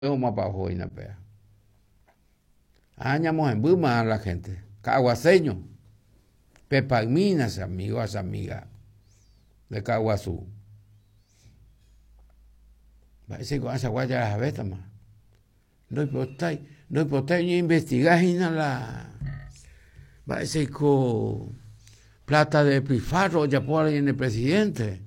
más para abajo y na pea. Añamos en Buma a la gente. Caguaseño. Pepagminas, amigos, amigas de Caguazú. Parece que con esa guaya las abetas más. No importa ni investigar y nada. Parece que plata de pilfarro ya por ahí en el presidente.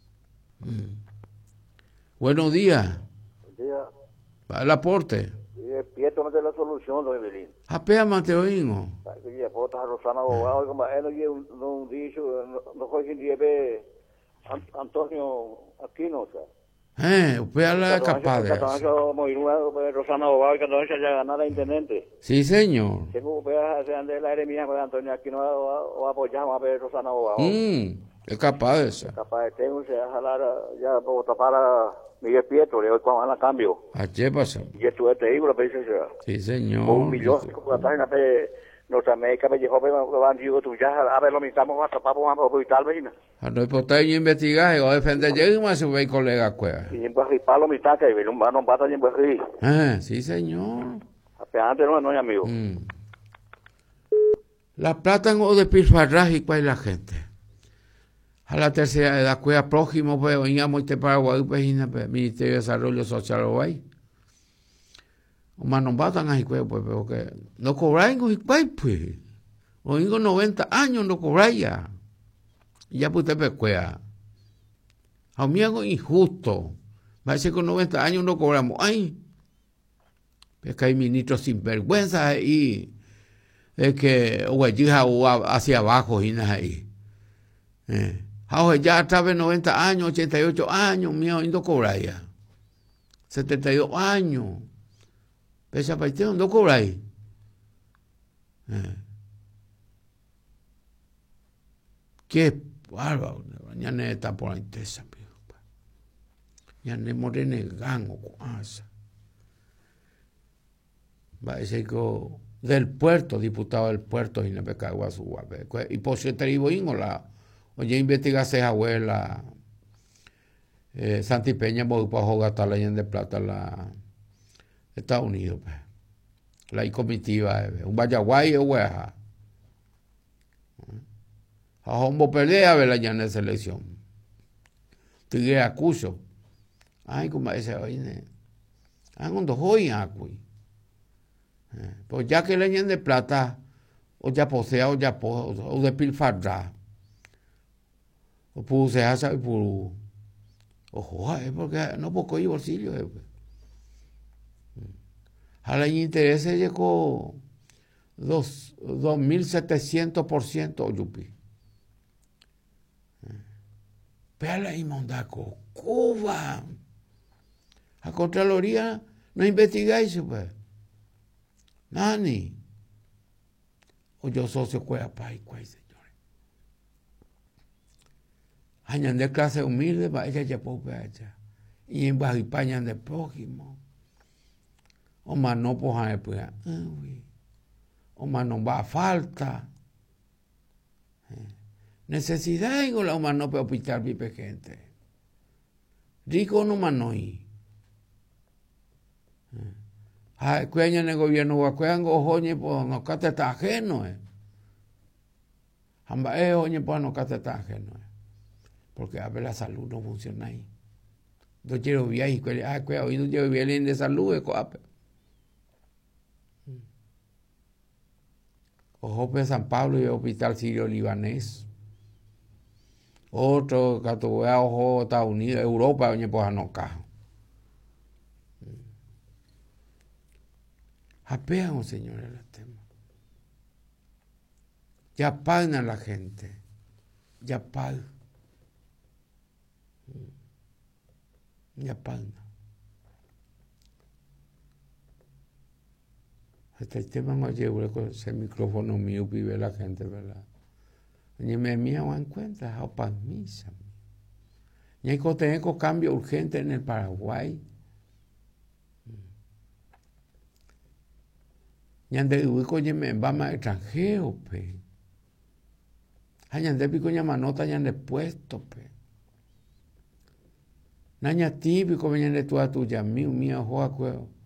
Buenos días. Buen día. Para el aporte. Pietro no es la solución, don Evelyn. Apea Mateoingo. Que vota a Rosana Abogado, como él no un dicho, no fue quien lleve Antonio Aquino, o sea. Upea la capaz de eso. Muy nuevo, pues Rosana Abogado, que entonces ya ganara intendente. Sí, señor. Tengo que hacer de la eremía con Antonio Aquino o apoyamos a ver Rosana Abogado. Es capaz de eso. Capaz de tener, se va a jalar ya vota para Miguel Pietro, le doy cuando van a cambio. ¿A qué pasa? Y esto es terrible, pero dice, Sí, señor. con 1 millón, con la página de Norteamérica, me dijo, van, digo, tú ya, a ver, lo mitamos, a tapar, vamos a hospital, ¿verdad? A no importa ni investigar, y a defender, llega más su ve colega cueva. Y en Barripá, lo mitad, que no va a en Barri. Sí, señor. Antes no es amigo. La plata en de pilfarras y cuál la gente. A la tercera edad, cueva próximo, pues, oíamos este Paraguay, pues, Ministerio de Desarrollo Social, Uruguay. O más no batan a Jicué, pues, porque no cobran en Jicué, pues. O en 90 años no cobran ya. Y ya, pues, usted pecuea. A mí algo injusto. Va a decir que con 90 años no cobramos. Ay, es que hay ministros sinvergüenzas ahí. Es que, o hacia abajo, y nada ahí. Ahora ya a través de 90 años, 88 años, mío, y no cobra ya. 72 años. Pese a partir, no cobra ahí. Qué bárbaro. Mañana está por la intesa, amigo. Ya no morene gango con asa. Va a decir que del puerto, diputado del puerto, y no me cago a su y por si te digo, la. Oye, investigase a abuela Santi Peña, voy para jugar hasta la Allende de Plata, la Estados Unidos, pues. La comitiva, un Vallaguay o hueja. A Hombo pelea, ver la Allende de selección. Tigre acuso. Ay, como ese oye. Ay, cuando hoy aquí. Pues ya que la Allende de Plata, o ya posea, o ya posea, o de pilfarra. O puse a saber por ojo, porque no poco y bolsillo. A la interés llegó 2.700% yupi. Pero la inmundaco, Cuba. A Contraloría no investigáis, pues. Nani. O yo socio cueva pay, cuáis. Añan de clase humilde, para ella ya puede allá. Y en Baja España de prójimo. O más no pojan pues. O más no va a falta. Necesidad y la más no puede hospital vive gente. Rico no más no y. Cueña en el gobierno, cueñan gojoñe, pues no cate tan ajeno. Amba oñe, pues no cate tan ajeno. Porque a ver la salud no funciona ahí. No quiero viajar, hoy no quiero viajar de salud, Ojo de San Pablo y el Hospital Sirio Libanés. Otro, Catoboea, ojo, Estados Unidos, Europa, oye, pues no cajo. Apean, señores, el tema. Ya pagan la gente. Ya pagan. Ya pagan. Hasta el tema me llevo con ese micrófono mío, vive la gente, ¿verdad? Y me en cuenta, o para misa. Y hay que tener cambio urgente en el Paraguay. Y ande ubico y me va más extranjero, pe. Ay, ande pico ya manota, ya ande puesto, pe. Naña típico, veña de tu ya mío, mía, joa,